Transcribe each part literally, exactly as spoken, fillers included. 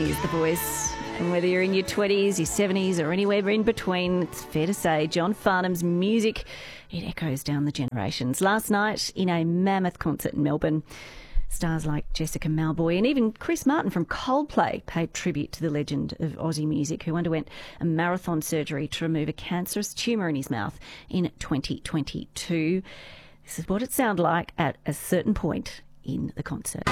Here's the voice. And whether you're in your twenties, your seventies or anywhere in between, it's fair to say John Farnham's music, it echoes down the generations. Last night in a mammoth concert in Melbourne, stars like Jessica Mauboy and even Chris Martin from Coldplay paid tribute to the legend of Aussie music, who underwent a marathon surgery to remove a cancerous tumour in his mouth in twenty twenty-two. This is what it sounded like at a certain point in the concert.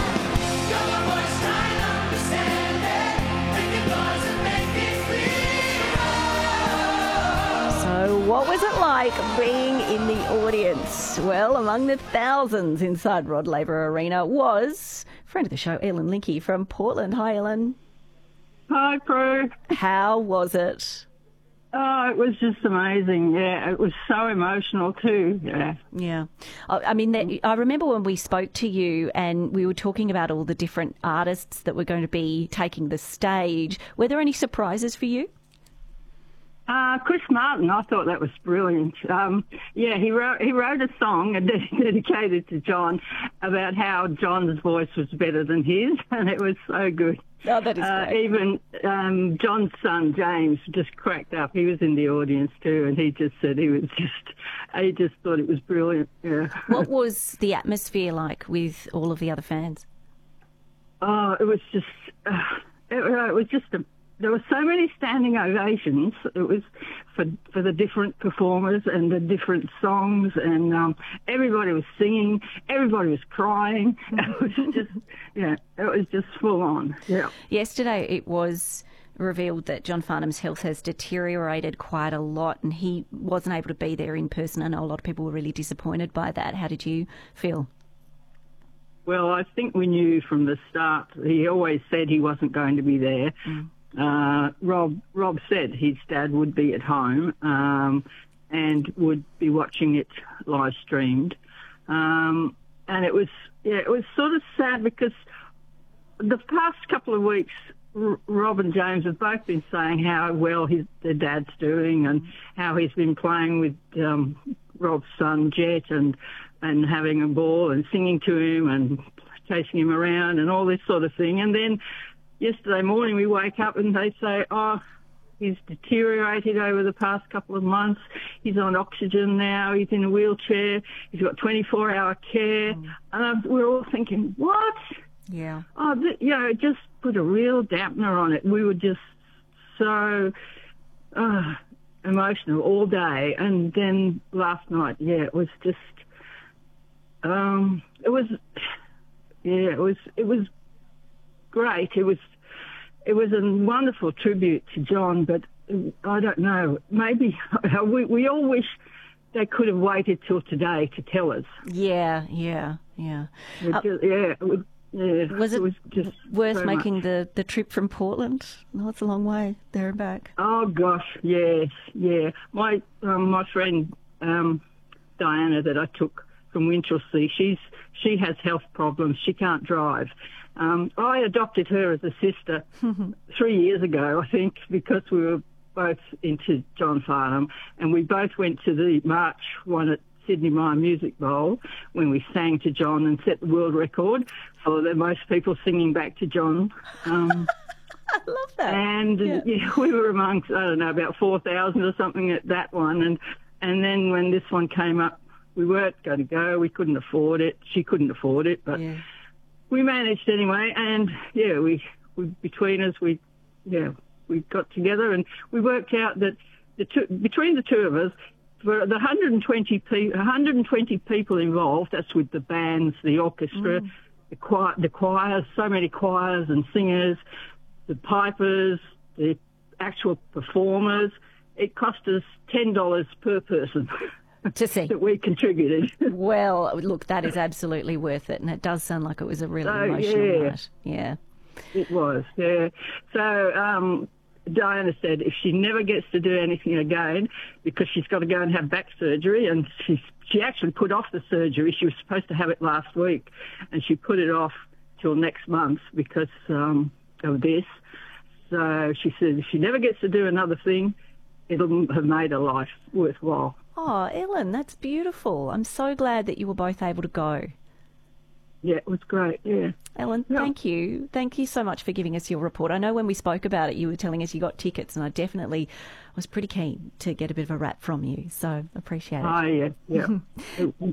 So what was it like being in the audience? Well, among the thousands inside Rod Laver Arena was friend of the show, Ellen Linky from Portland. Hi, Ellen. Hi, Prue. How was it? Oh, it was just amazing. Yeah, it was so emotional too. Yeah. Yeah. I I mean, that, I remember when we spoke to you and we were talking about all the different artists that were going to be taking the stage. Were there any surprises for you? Uh, Chris Martin, I thought that was brilliant. Um, yeah, he wrote he wrote a song dedicated to John about how John's voice was better than his, and it was so good. Oh, that is uh, great. Even um, John's son, James, just cracked up. He was in the audience too, and he just said he was just, he just thought it was brilliant. Yeah. What was the atmosphere like with all of the other fans? Oh, it was just, uh, it, it was just a, there were so many standing ovations. It was for for the different performers and the different songs, and um, everybody was singing, everybody was crying. It was just, yeah, it was just full on. Yeah. Yesterday it was revealed that John Farnham's health has deteriorated quite a lot, and he wasn't able to be there in person. I know a lot of people were really disappointed by that. How did you feel? Well, I think we knew from the start. He always said he wasn't going to be there. Mm. Uh, Rob Rob said his dad would be at home um, and would be watching it live streamed, um, and it was yeah it was sort of sad because the past couple of weeks R- Rob and James have both been saying how well his their dad's doing and how he's been playing with um, Rob's son Jet and and having a ball and singing to him and chasing him around and all this sort of thing, and then yesterday morning we wake up and they say, oh, he's deteriorated over the past couple of months. He's on oxygen now. He's in a wheelchair. He's got twenty-four hour care. Mm. And we're all thinking, what? Yeah. Oh, th- you know, it just put a real dampener on it. We were just so uh, emotional all day. And then last night, yeah, it was just, um, it was, yeah, it was, it was, great. It was it was a wonderful tribute to John, but I don't know. Maybe we, we all wish they could have waited till today to tell us. Yeah, yeah, yeah. Uh, just, yeah, it was, yeah. Was it, it was just worth so making much. the, the trip from Portland? No, it's a long way there and back. Oh gosh, yes, yeah. My um, my friend um, Diana that I took from Winchelsea, she's she has health problems. She can't drive. Um, I adopted her as a sister three years ago, I think, because we were both into John Farnham, and we both went to the March one at Sydney Mime Music Bowl when we sang to John and set the world record for the most people singing back to John. Um, I love that. And yeah. Yeah, we were amongst, I don't know, about four thousand or something at that one. And, and then when this one came up, we weren't going to go. We couldn't afford it. She couldn't afford it, but... Yeah. We managed anyway, and yeah, we, we between us, we yeah, we got together and we worked out that the two, between the two of us, for the one hundred twenty, pe- one hundred twenty people involved, that's with the bands, the orchestra, mm. the, choir, the choirs, so many choirs and singers, the pipers, the actual performers, it cost us ten dollars per person. To see. That we contributed. Well, look, that is absolutely worth it, and it does sound like it was a really so, emotional yeah. night. Yeah. It was, yeah. So um, Diana said if she never gets to do anything again, because she's got to go and have back surgery, and she, she actually put off the surgery. She was supposed to have it last week, and she put it off till next month because um, of this. So she said if she never gets to do another thing, it'll have made her life worthwhile. Oh, Ellen, that's beautiful. I'm so glad that you were both able to go. Yeah, it was great, yeah. Ellen, Yeah. thank you. Thank you so much for giving us your report. I know when we spoke about it, you were telling us you got tickets, and I definitely was pretty keen to get a bit of a rap from you, so appreciate it. Oh, yeah, yeah. It-